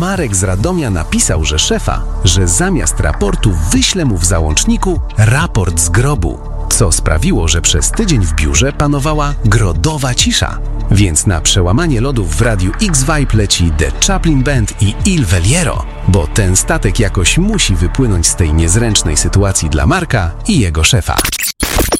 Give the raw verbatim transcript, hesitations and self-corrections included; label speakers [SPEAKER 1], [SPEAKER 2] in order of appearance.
[SPEAKER 1] Marek z Radomia napisał, że szefa, że zamiast raportu wyśle mu w załączniku raport z grobu, co sprawiło, że przez tydzień w biurze panowała grodowa cisza. Więc na przełamanie lodów w Radiu X-Vibe leci The Chaplin Band i Il Veliero, bo ten statek jakoś musi wypłynąć z tej niezręcznej sytuacji dla Marka i jego szefa.